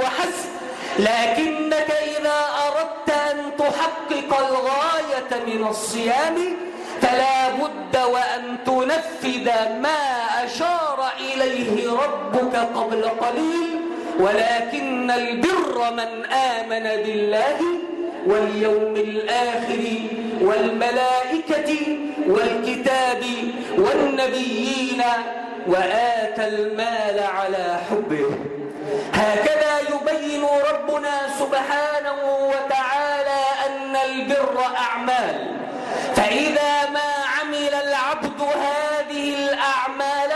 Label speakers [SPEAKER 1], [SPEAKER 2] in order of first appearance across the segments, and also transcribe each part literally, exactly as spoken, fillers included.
[SPEAKER 1] وحسب، لكنك إذا أردت أن تحقق الغاية من الصيام فلا بد وأن تنفذ ما أشار إليه ربك قبل قليل: ولكن البر من آمن بالله واليوم الآخر والملائكة والكتاب والنبيين وآتى المال على حبه. هكذا يبين ربنا سبحانه وتعالى أن البر أعمال، فإذا ما عمل العبد هذه الأعمال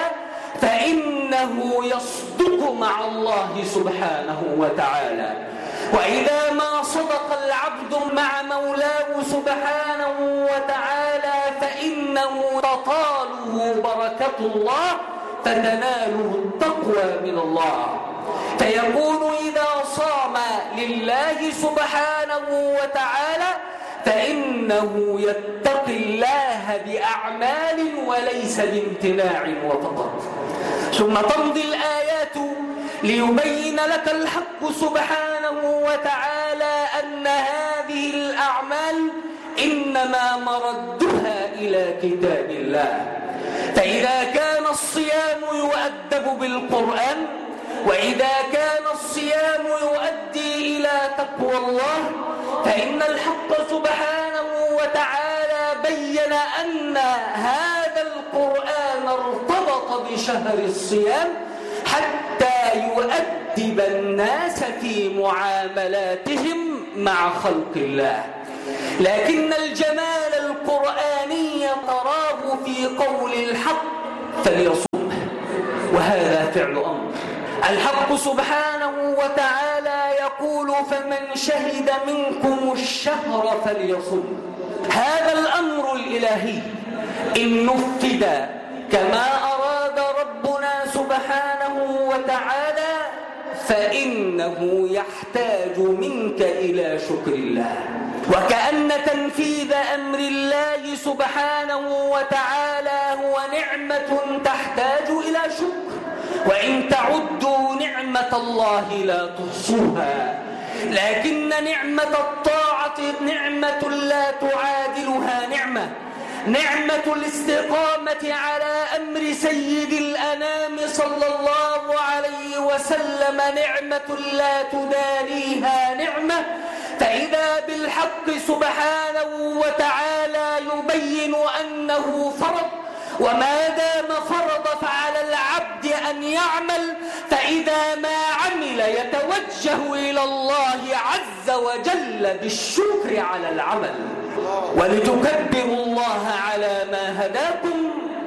[SPEAKER 1] فإنه يصدق مع الله سبحانه وتعالى، وإذا ما صدق العبد مع مولاه سبحانه وتعالى فإنه تطاله بركة الله فتناله التقوى من الله، فيكون إذا صام لله سبحانه وتعالى فإنه يتقي الله بأعمال وليس بامتناع وفقط. ثم تمضي الآيات ليبين لك الحق سبحانه وتعالى أن هذه الأعمال إنما مردها إلى كتاب الله. فإذا كان الصيام يؤدب بالقرآن، وإذا كان الصيام يؤدي إلى تقوى الله، فإن الحق سبحانه وتعالى بين أن هذا القرآن ارتبط بشهر الصيام حتى يؤدب الناس في معاملاتهم مع خلق الله. لكن الجمال القرآني تراه في قول الحق فليصوم، وهذا فعل أمر. الحق سبحانه وتعالى يقول: فمن شهد منكم الشهر فليصم. هذا الأمر الإلهي إن نفذ كما أراد ربنا سبحانه وتعالى فإنه يحتاج منك إلى شكر الله، وكأن تنفيذ أمر الله سبحانه وتعالى هو نعمة تحتاج إلى شكر، وإن تعدوا نعمة الله لا تحصوها. لكن نعمة الطاعة نعمة لا تعادلها نعمة، نعمة الاستقامة على أمر سيد الأنام صلى الله عليه وسلم نعمة لا تدانيها نعمة. فإذا بالحق سبحانه وتعالى يبين أنه فرض، وما دام فرض فعلى العبد أن يعمل، فإذا ما عمل يتوجه إلى الله عز وجل بالشكر على العمل، ولتكبروا الله على ما هداكم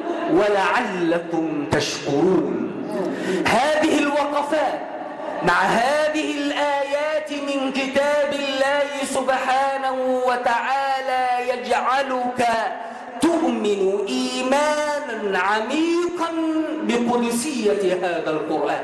[SPEAKER 1] ولعلكم تشكرون. هذه الوقفات مع هذه الآيات من كتاب الله سبحانه وتعالى يجعلك تؤمن إيمانا عميقا بقدسية هذا القرآن،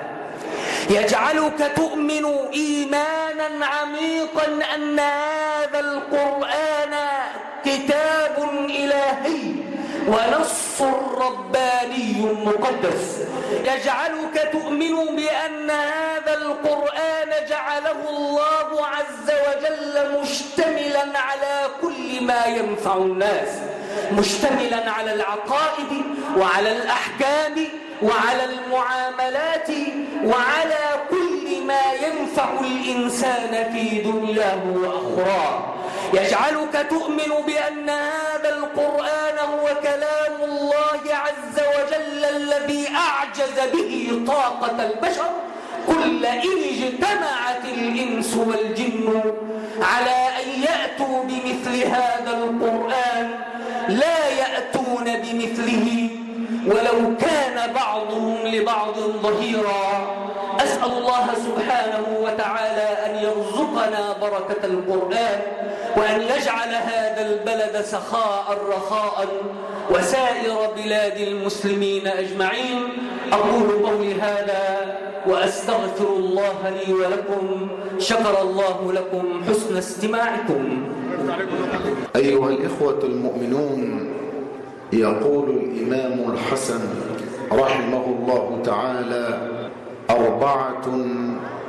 [SPEAKER 1] يجعلك تؤمن إيمانا عميقا أن هذا القرآن كتاب إلهي ونص رباني مقدس، يجعلك تؤمن بأن هذا القرآن جعله الله عز وجل مشتملا على كل ما ينفع الناس، مشتملا على العقائد وعلى الأحكام وعلى المعاملات وعلى كل ما ينفع الإنسان في دنياه وأخراه، يجعلك تؤمن بأن هذا القرآن هو كلام الله عز وجل الذي أعجز به طاقة البشر. قل إن اجتمعت الإنس والجن على أن يأتوا بمثل هذا القرآن لا يأتون بمثله ولو كان بعضهم لبعض ظهيرا. أسأل الله سبحانه وتعالى أن يرزقنا بركة القرآن، وأن يجعل هذا البلد سخاء رخاء وسائر بلاد المسلمين أجمعين. أقول قولي هذا وأستغفر الله لي ولكم. شكر الله لكم حسن استماعكم.
[SPEAKER 2] أيها الإخوة المؤمنون، يقول الإمام الحسن رحمه الله تعالى: أربعة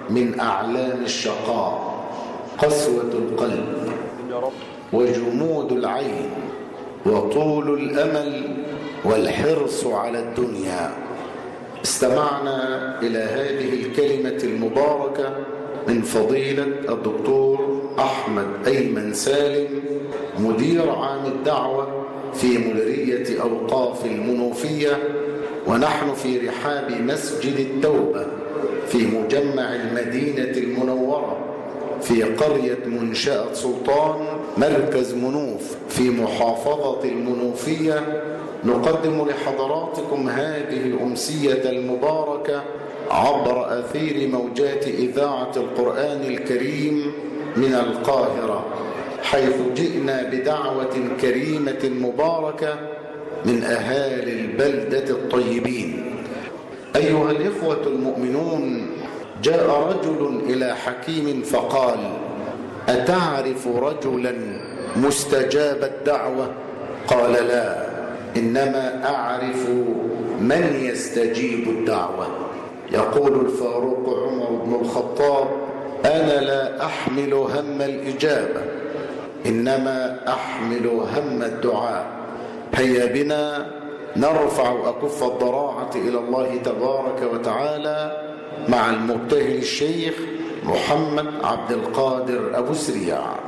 [SPEAKER 2] من أعلام الشقاء قسوة القلب وجمود العين وطول الأمل والحرص على الدنيا. استمعنا إلى هذه الكلمة المباركة من فضيلة الدكتور أحمد أيمن سالم، مدير عام الدعوة في مديرية أوقاف المنوفية، ونحن في رحاب مسجد التوبة في مجمع المدينة المنورة في قرية منشأة سلطان مركز منوف في محافظة المنوفية. نقدم لحضراتكم هذه الأمسية المباركة عبر أثير موجات إذاعة القرآن الكريم من القاهرة، حيث جئنا بدعوة كريمة مباركة من أهالي البلدة الطيبين. أيها الإخوة المؤمنون، جاء رجل إلى حكيم فقال: أتعرف رجلا مستجاب الدعوة؟ قال: لا، إنما أعرف من يستجيب الدعوة. يقول الفاروق عمر بن الخطاب: أنا لا أحمل هم الإجابة، إنما أحمل هم الدعاء. هيا بنا نرفع أكف الضراعة إلى الله تبارك وتعالى مع المبتهل الشيخ محمد عبد القادر أبو سريع.